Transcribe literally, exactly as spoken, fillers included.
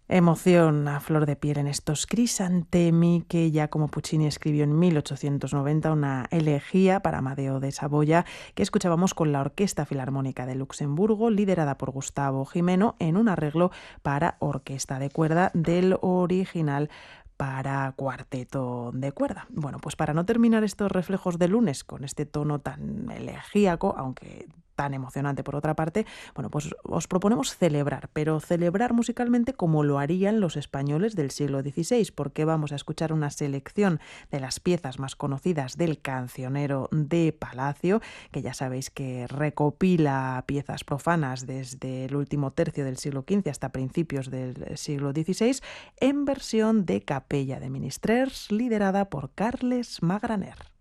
Emoción a flor de piel en estos Crisantemi, que Giacomo Puccini escribió en mil ochocientos noventa, una elegía para Amadeo de Saboya, que escuchábamos con la Orquesta Filarmónica de Luxemburgo, liderada por Gustavo Gimeno, en un arreglo para orquesta de cuerda del original para cuarteto de cuerda. Bueno, pues para no terminar estos reflejos de lunes con este tono tan elegíaco, aunque tan emocionante por otra parte, bueno, pues os proponemos celebrar, pero celebrar musicalmente como lo harían los españoles del siglo dieciséis, porque vamos a escuchar una selección de las piezas más conocidas del cancionero de Palacio, que ya sabéis que recopila piezas profanas desde el último tercio del siglo quince hasta principios del siglo dieciséis, en versión de Capella de Ministrers, liderada por Carles Magraner.